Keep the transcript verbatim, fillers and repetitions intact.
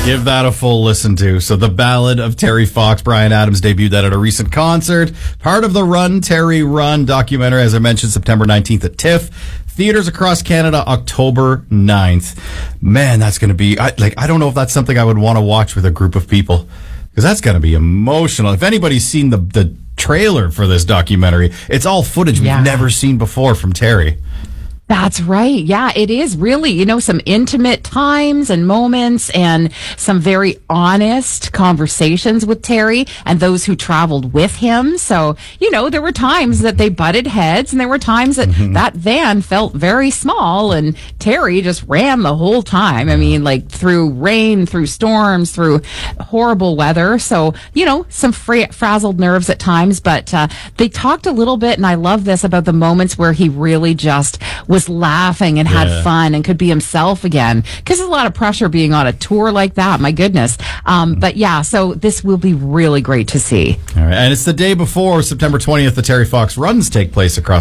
Give that a full listen to. So the Ballad of Terry Fox, Bryan Adams debuted that at a recent concert. Part of the Run, Terry Run documentary, as I mentioned, September nineteenth at TIFF. Theaters across Canada, October ninth. Man, that's going to be, I, like, I don't know if that's something I would want to watch with a group of people, because that's going to be emotional. If anybody's seen the, the trailer for this documentary, it's all footage we've Yeah. never seen before from Terry. That's right. Yeah, it is really, you know, some intimate times and moments and some very honest conversations with Terry and those who traveled with him. So, you know, there were times that they butted heads and there were times that mm-hmm. that van felt very small and Terry just ran the whole time. I mean, like through rain, through storms, through horrible weather. So, you know, some fra- frazzled nerves at times, but uh, they talked a little bit, and I love this, about the moments where he really just was laughing and had Yeah. fun and could be himself again, because there's a lot of pressure being on a tour like that. My goodness. Um, but yeah, so this will be really great to see. All right. And it's the day before September twentieth, the Terry Fox runs take place across